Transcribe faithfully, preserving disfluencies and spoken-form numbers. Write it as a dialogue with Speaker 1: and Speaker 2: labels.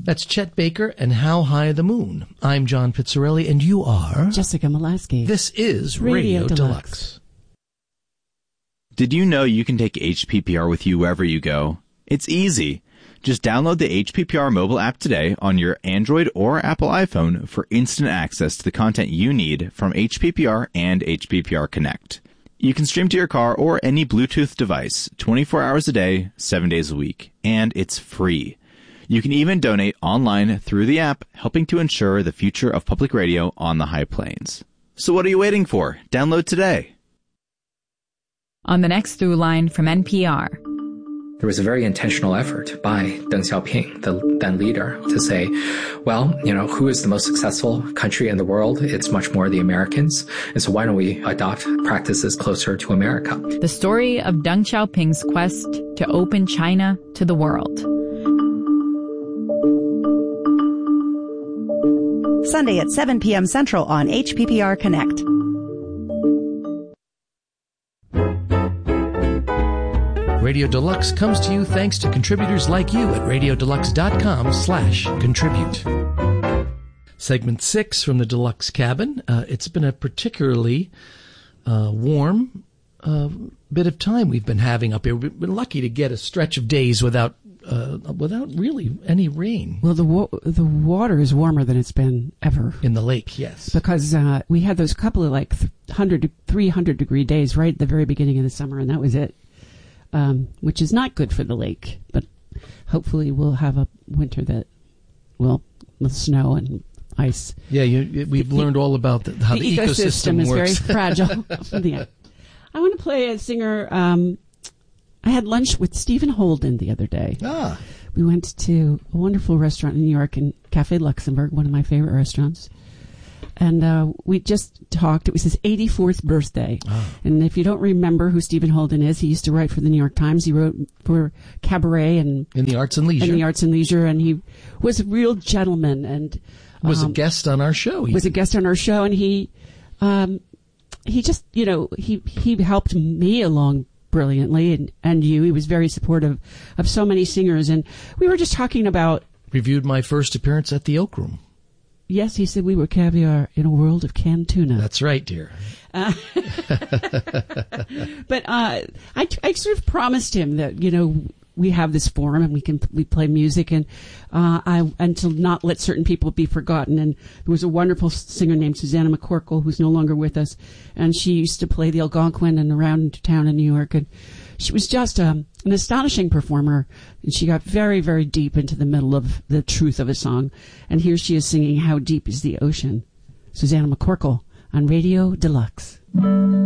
Speaker 1: That's Chet Baker and How High the Moon. I'm John Pizzarelli, and you are...
Speaker 2: Jessica Molaski.
Speaker 1: This is Radio, Radio Deluxe. Deluxe.
Speaker 3: Did you know you can take H P P R with you wherever you go? It's easy. Just download the H P P R mobile app today on your Android or Apple iPhone for instant access to the content you need from H P P R and H P P R Connect. You can stream to your car or any Bluetooth device twenty-four hours a day, seven days a week, and it's free. You can even donate online through the app, helping to ensure the future of public radio on the High Plains. So what are you waiting for? Download today.
Speaker 4: On the next Through Line from N P R.
Speaker 5: There was a very intentional effort by Deng Xiaoping, the then leader, to say, well, you know, who is the most successful country in the world? It's much more the Americans. And so why don't we adopt practices closer to America?
Speaker 4: The story of Deng Xiaoping's quest to open China to the world.
Speaker 6: Sunday at seven p.m. Central on H P P R Connect.
Speaker 1: Radio Deluxe comes to you thanks to contributors like you at radiodeluxe.com slash contribute. Segment six from the Deluxe Cabin. Uh, it's been a particularly uh, warm uh, bit of time we've been having up here. We've been lucky to get a stretch of days without uh, without really any rain.
Speaker 2: Well, the wa- the water is warmer than it's been ever.
Speaker 1: In the lake, yes.
Speaker 2: Because uh, we had those couple of like one hundred, three hundred degree days right at the very beginning of the summer, and that was it. Um, which is not good for the lake, but hopefully we'll have a winter that will, with snow and ice.
Speaker 1: Yeah, you, we've the, learned all about the, how the, the ecosystem,
Speaker 2: ecosystem is
Speaker 1: works.
Speaker 2: very fragile. Yeah. I want to play a singer. Um, I had lunch with Stephen Holden the other day.
Speaker 1: Ah.
Speaker 2: We went to a wonderful restaurant in New York, in Cafe Luxembourg, one of my favorite restaurants. And uh, we just talked. It was his eighty-fourth birthday. Oh. And if you don't remember who Stephen Holden is, he used to write for the New York Times. He wrote for Cabaret and
Speaker 1: in the Arts and Leisure.
Speaker 2: In the Arts and Leisure, and he was a real gentleman and um,
Speaker 1: was a guest on our show.
Speaker 2: Was a guest on our show, and he um, he just you know he he helped me along brilliantly, and and you. He was very supportive of so many singers, and we were just talking about
Speaker 1: reviewed my first appearance at the Oak Room.
Speaker 2: Yes, he said we were caviar in a world of canned tuna.
Speaker 1: That's right, dear. Uh,
Speaker 2: but uh, I, I sort of promised him that, you know, we have this forum and we can we play music and uh, I and to not let certain people be forgotten. And there was a wonderful singer named Susanna McCorkle who's no longer with us, and she used to play the Algonquin and around town in New York. And she was just um, an astonishing performer, and she got very, very deep into the middle of the truth of a song. And here she is singing "How Deep Is the Ocean." Susanna McCorkle on Radio Deluxe.